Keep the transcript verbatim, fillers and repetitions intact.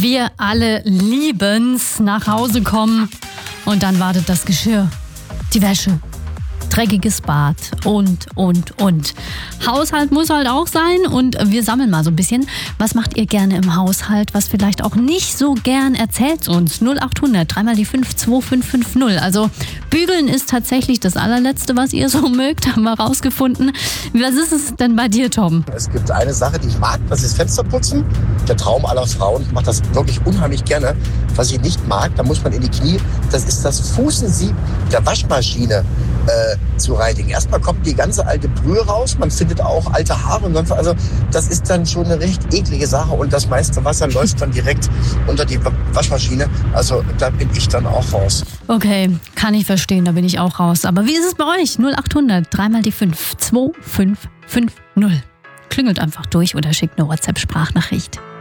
Wir alle lieben's, nach Hause kommen und dann wartet das Geschirr, die Wäsche, dreckiges Bad und, und, und. Haushalt muss halt auch sein und wir sammeln mal so ein bisschen. Was macht ihr gerne im Haushalt, was vielleicht auch nicht so gern? Erzählt's uns. null acht hundert, dreimal die fünf, zwei fünf fünf null. Also bügeln ist tatsächlich das allerletzte, was ihr so mögt, haben wir rausgefunden. Was ist es denn bei dir, Tom? Es gibt eine Sache, die ich mag, das ist Fensterputzen. Der Traum aller Frauen. Ich mache das wirklich unheimlich gerne. Was ich nicht mag, da muss man in die Knie, das ist das Fußensieb der Waschmaschine äh, zu reinigen. Erstmal kommt die ganze alte Brühe raus, man findet auch alte Haare und sonst was. Also das ist dann schon eine recht eklige Sache und das meiste Wasser läuft dann direkt unter die Waschmaschine. Also da bin ich dann auch raus. Okay, kann ich verstehen, da bin ich auch raus. Aber wie ist es bei euch? null acht hundert, dreimal die fünf, zwei fünf fünf null. Klingelt einfach durch oder schickt eine WhatsApp-Sprachnachricht.